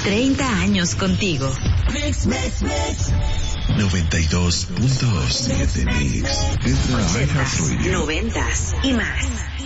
30 años contigo. Mix, mix, mix. 92.7 Mix. Entra a iHeartRadio. 90s y más.